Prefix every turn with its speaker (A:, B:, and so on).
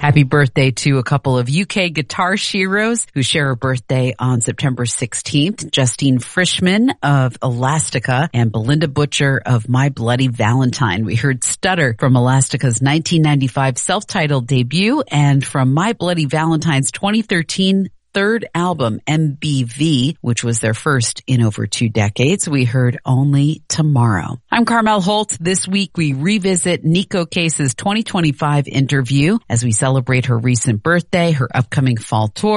A: Happy birthday to a couple of UK guitar sheroes who share a birthday on September 16th. Justine Frischman of Elastica and Belinda Butcher of My Bloody Valentine. We heard Stutter from Elastica's 1995 self-titled debut and from My Bloody Valentine's 2013 third album, MBV, which was their first in over 2 decades. We heard Only Tomorrow. I'm Carmel Holt. This week we revisit Neko Case's 2025 interview as we celebrate her recent birthday, her upcoming fall tour,